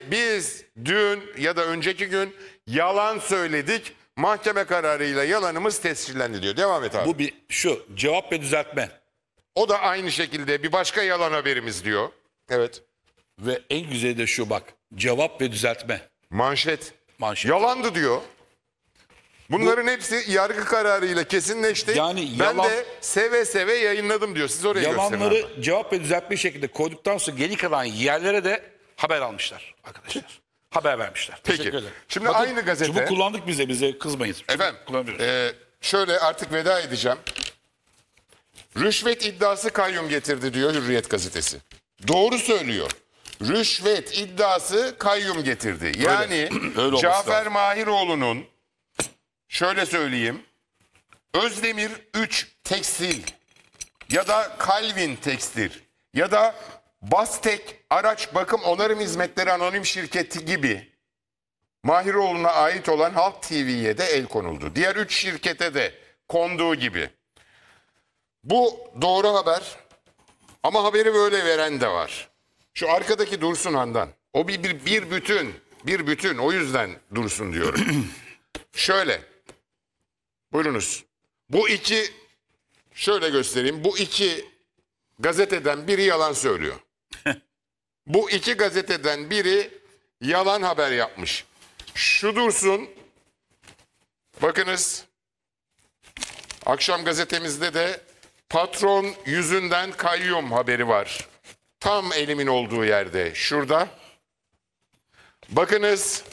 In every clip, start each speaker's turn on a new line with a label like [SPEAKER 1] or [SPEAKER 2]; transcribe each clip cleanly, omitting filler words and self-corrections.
[SPEAKER 1] Biz dün ya da önceki gün yalan söyledik. Mahkeme kararıyla yalanımız tescillendi diyor. Devam et abi.
[SPEAKER 2] Bu bir şu cevap ve düzeltme.
[SPEAKER 1] O da aynı şekilde bir başka yalan haberimiz diyor. Evet.
[SPEAKER 2] Ve en güzeli de şu bak. Cevap ve düzeltme.
[SPEAKER 1] Manşet.
[SPEAKER 2] Manşet.
[SPEAKER 1] Yalandı diyor. Bunların hepsi yargı kararıyla kesinleşti.
[SPEAKER 2] Yani
[SPEAKER 1] ben
[SPEAKER 2] yalan-
[SPEAKER 1] de seve seve yayınladım diyor. Siz oraya gösterin abi.
[SPEAKER 2] Yalanları cevap ve düzeltme şekilde koyduktan sonra geri kalan yerlere de haber almışlar arkadaşlar. Haber vermişler.
[SPEAKER 1] Peki.
[SPEAKER 2] Teşekkür ederim.
[SPEAKER 1] Şimdi aynı gazete-
[SPEAKER 2] Çubuk kullandık bize kızmayın. Çubuk
[SPEAKER 1] Efendim
[SPEAKER 2] kullanıyoruz.
[SPEAKER 1] şöyle artık veda edeceğim. Rüşvet iddiası kayyum getirdi diyor Hürriyet gazetesi. Doğru söylüyor. Rüşvet iddiası kayyum getirdi. Yani
[SPEAKER 2] Öyle olması
[SPEAKER 1] Cafer
[SPEAKER 2] lazım.
[SPEAKER 1] Mahiroğlu'nun şöyle söyleyeyim. Özdemir 3 Tekstil ya da Calvin Tekstil ya da Bastek Araç Bakım Onarım Hizmetleri Anonim Şirketi gibi Mahiroğlu'na ait olan Halk TV'ye de el konuldu. Diğer 3 şirkete de konduğu gibi. Bu doğru haber ama haberi böyle veren de var. Şu arkadaki Dursun Handan. O bir bütün. O yüzden Dursun diyorum. Şöyle. Buyurunuz. Bu iki, şöyle göstereyim. Bu iki gazeteden biri yalan söylüyor. Bu iki gazeteden biri yalan haber yapmış. Şu Dursun, bakınız, akşam gazetemizde de patron yüzünden kayyum haberi var. Tam elimin olduğu yerde, şurada. Bakınız,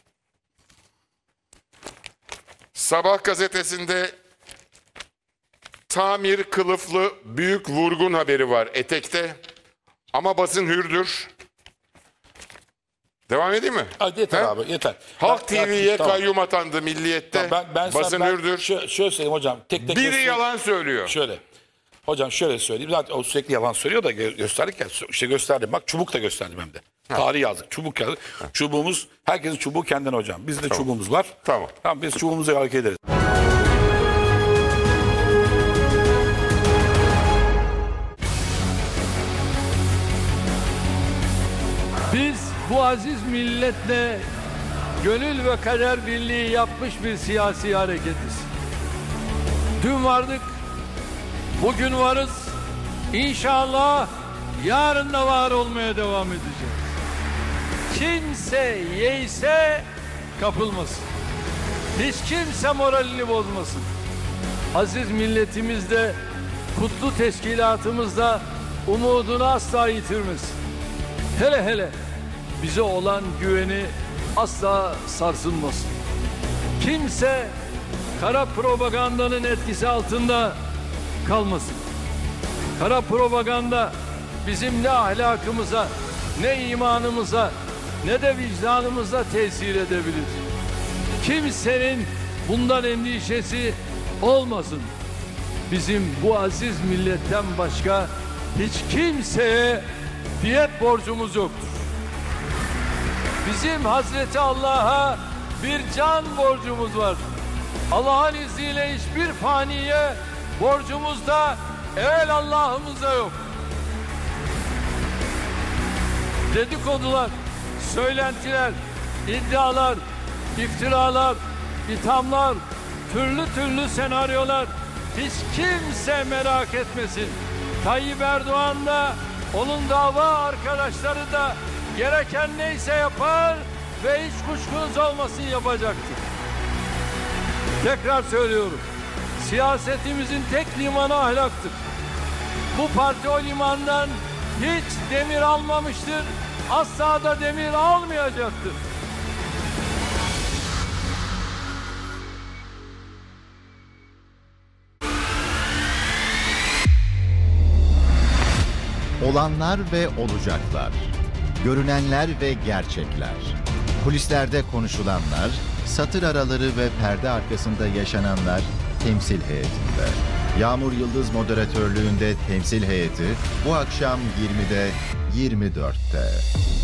[SPEAKER 1] Sabah gazetesinde tamir kılıflı büyük vurgun haberi var etekte. Ama basın hürdür. Devam edeyim mi?
[SPEAKER 2] Hadi yeter
[SPEAKER 1] He?
[SPEAKER 2] abi yeter.
[SPEAKER 1] Halk TV'ye
[SPEAKER 2] Tamam.
[SPEAKER 1] kayyum atandı Milliyet'te. Basın hürdür.
[SPEAKER 2] Şöyle söyleyeyim hocam. Tek
[SPEAKER 1] Biri
[SPEAKER 2] göstereyim.
[SPEAKER 1] yalan söylüyor.
[SPEAKER 2] Şöyle. Hocam şöyle söyleyeyim. Zaten o sürekli yalan söylüyor da gösterdik ya. İşte gösterdim. Bak çubuk da gösterdim hem de. Tarih yazdık. Çubuk yazdık. Çubuğumuz, herkesin çubuğu kendine hocam. Bizde çubuğumuz var.
[SPEAKER 1] Tamam.
[SPEAKER 2] Tamam biz çubuğumuza hareket ederiz.
[SPEAKER 3] Biz bu aziz milletle gönül ve kader birliği yapmış bir siyasi hareketiz. Dün vardık, bugün varız. İnşallah yarın da var olmaya devam edeceğiz. Kimse yeyse kapılmasın. Hiç kimse moralini bozmasın. Aziz milletimiz de, kutlu teşkilatımız da umudunu asla yitirmesin. Hele hele bize olan güveni asla sarsılmasın. Kimse kara propagandanın etkisi altında kalmasın. Kara propaganda bizim ne ahlakımıza, ne imanımıza, ne de vicdanımıza tesir edebilir. Kimsenin bundan endişesi olmasın. Bizim bu aziz milletten başka hiç kimseye diyet borcumuz yoktur. Bizim Hazreti Allah'a bir can borcumuz var. Allah'ın izniyle hiçbir faniye borcumuz da evvel Allah'ımıza yok. Dedikodular, söylentiler, iddialar, iftiralar, ithamlar, türlü senaryolar hiç kimse merak etmesin. Tayyip Erdoğan da onun dava arkadaşları da gereken neyse yapar ve hiç kuşkunuz olmasın yapacaktır. Tekrar söylüyorum. Siyasetimizin tek limanı ahlaktır. Bu parti o limandan hiç demir almamıştır. Asla da demir almayacaktır.
[SPEAKER 4] Olanlar ve olacaklar. Görünenler ve gerçekler. Kulislerde konuşulanlar, satır araları ve perde arkasında yaşananlar temsil heyetinde. Yağmur Yıldız moderatörlüğünde temsil heyeti bu akşam 20'de 24'te.